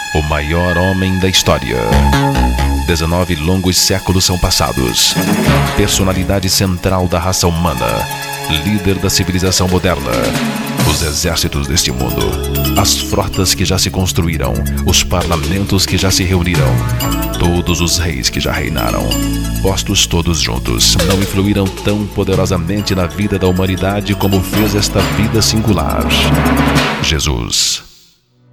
o maior homem da história. 19 longos séculos são passados. Personalidade central da raça humana, líder da civilização moderna. Os exércitos deste mundo, as frotas que já se construíram, os parlamentos que já se reuniram, todos os reis que já reinaram, postos todos juntos, não influíram tão poderosamente na vida da humanidade como fez esta vida singular. Jesus.